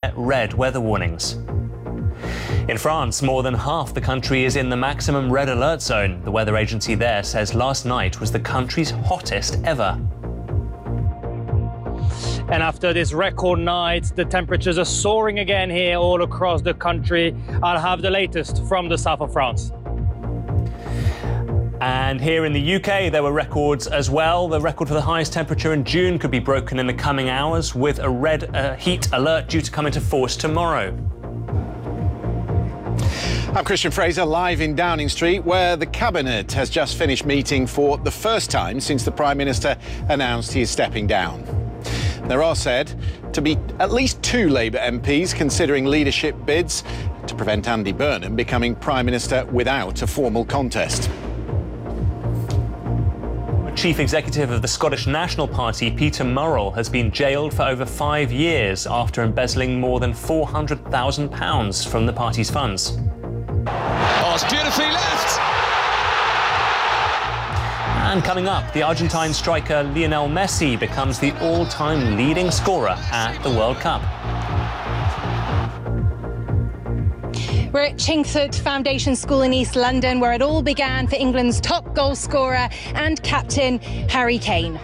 rare red weather warnings. In France, more than half the country is in the maximum red alert zone. The weather agency there says last night was the country's hottest ever. And after this record night, the temperatures are soaring again here all across the country. I'll have the latest from the south of France. And here in the UK, there were records as well. The record for the highest temperature in June could be broken in the coming hours, with a red heat alert due to come into force tomorrow. I'm Christian Fraser, live in Downing Street, where the Cabinet has just finished meeting for the first time since the Prime Minister announced he is stepping down. There are said to be at least 2 Labour MPs considering leadership bids to prevent Andy Burnham becoming Prime Minister without a formal contest. Chief Executive of the Scottish National Party, Peter Murrell, has been jailed for over 5 years after embezzling more than £400,000 from the party's funds. Oh, it's beautifully left! And coming up, the Argentine striker Lionel Messi becomes the all-time leading scorer at the World Cup. We're at Chingford Foundation School in East London, where it all began for England's top goal scorer and captain, Harry Kane.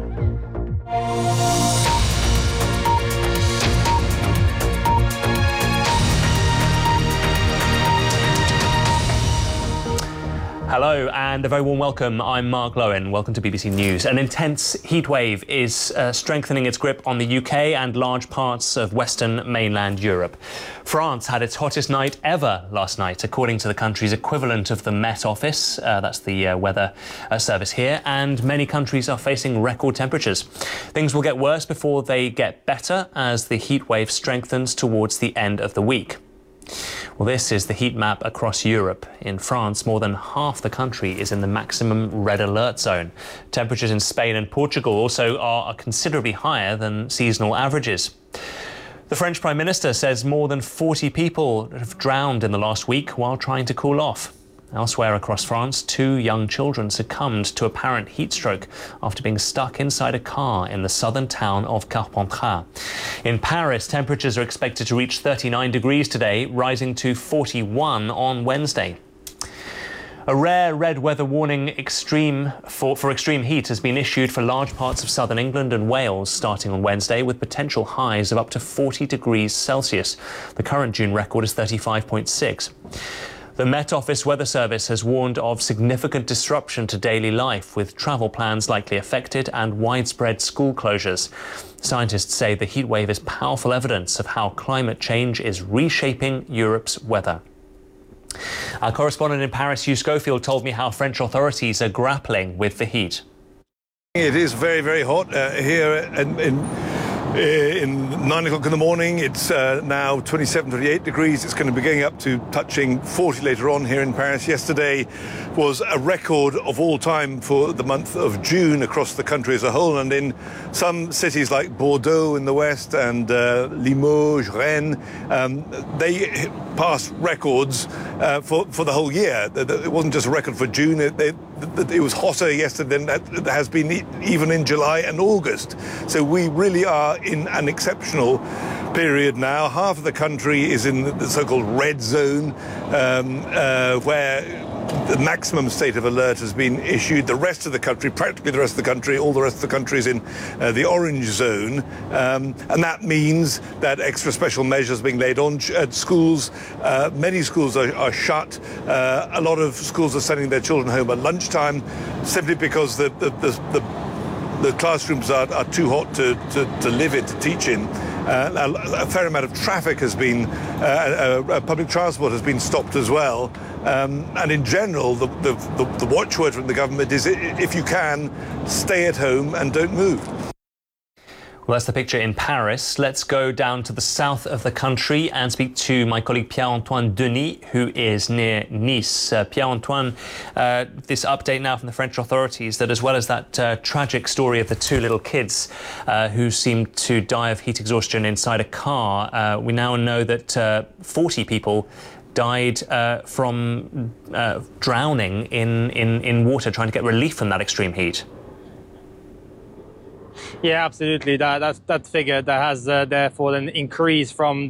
Hello and a very warm welcome. I'm Mark Lowen. Welcome to BBC News. An intense heatwave is strengthening its grip on the UK and large parts of Western mainland Europe. France had its hottest night ever last night, according to the country's equivalent of the Met Office. That's the weather service here. And many countries are facing record temperatures. Things will get worse before they get better as the heatwave strengthens towards the end of the week. Well, this is the heat map across Europe. In France, more than half the country is in the maximum red alert zone. Temperatures in Spain and Portugal also are considerably higher than seasonal averages. The French Prime Minister says more than 40 people have drowned in the last week while trying to cool off. Elsewhere across France, 2 young children succumbed to apparent heat stroke after being stuck inside a car in the southern town of Carpentras. In Paris, temperatures are expected to reach 39 degrees today, rising to 41 on Wednesday. A rare red weather warning for extreme heat has been issued for large parts of southern England and Wales starting on Wednesday, with potential highs of up to 40 degrees Celsius. The current June record is 35.6. The Met Office Weather Service has warned of significant disruption to daily life, with travel plans likely affected and widespread school closures. Scientists say the heatwave is powerful evidence of how climate change is reshaping Europe's weather. Our correspondent in Paris, Hugh Schofield, told me how French authorities are grappling with the heat. It is very, very hot here in 9 o'clock in the morning. It's now 27, 28 degrees. It's going to be going up to touching 40 later on here in Paris. Yesterday was a record of all time for the month of June across the country as a whole. And in some cities like Bordeaux in the west and Limoges, Rennes, they passed records for the whole year. It wasn't just a record for June. It was hotter yesterday than it has been even in July and August. So we really are in an exceptional period now. Half of the country is in the so-called red zone, where the maximum state of alert has been issued. The rest of the country, practically the rest of the country, all the rest of the country is in the orange zone. And that means that extra special measures being laid on at schools. Many schools are shut. A lot of schools are sending their children home at lunchtime simply because the classrooms are too hot to live in, to teach in. A fair amount of traffic has been, public transport has been stopped as well. And in general, the watchword from the government is, if you can, stay at home and don't move. Well, that's the picture in Paris. Let's go down to the south of the country and speak to my colleague Pierre-Antoine Denis, who is near Nice. Pierre-Antoine, this update now from the French authorities that, as well as that tragic story of the 2 little kids who seemed to die of heat exhaustion inside a car, we now know that 40 people died from drowning in water, trying to get relief from that extreme heat. Yeah, absolutely. That figure that has therefore an increase from